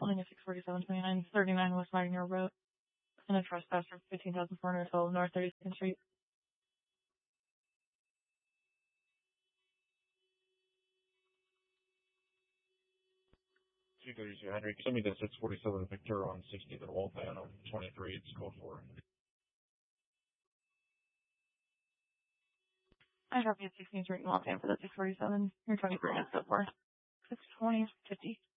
Calling a 647-2939 West Wagner Road. And a trespass for 15,412 North 32nd Street. 232 Henry. Send me the 647 Victor on 60th and Waltham on 23. It's code 4. I have you at 16th Street in Waltham for the 647. You're 23 minutes so far. 620, 50.